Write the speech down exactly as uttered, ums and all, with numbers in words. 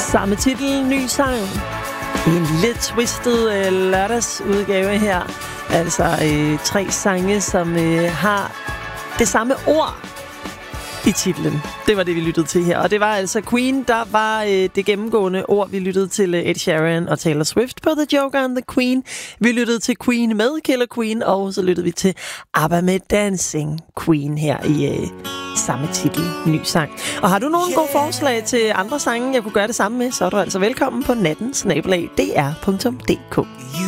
Samme titel, ny sang. I en lidt twisted øh, lørdagsudgave her. Altså øh, tre sange, som øh, har det samme ord i titlen. Det var det, vi lyttede til her. Og det var altså Queen, der var øh, det gennemgående ord. Vi lyttede til øh, Ed Sheeran og Taylor Swift på The Joker and the Queen. Vi lyttede til Queen med Killer Queen, og så lyttede vi til ABBA med Dancing Queen her i øh, samme titel, ny sang. Og har du nogle gode forslag til andre sange, jeg kunne gøre det samme med, så er du altså velkommen på natten snabel-a d r punktum d k.